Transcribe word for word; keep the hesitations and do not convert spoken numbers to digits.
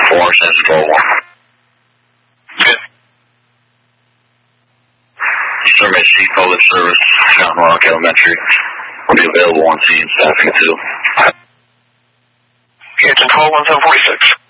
four, San Control one. Okay. Survey C Public Service, Mountain Rock Elementary. Will be available on scene, staffing two. Okay, Control one seven four six.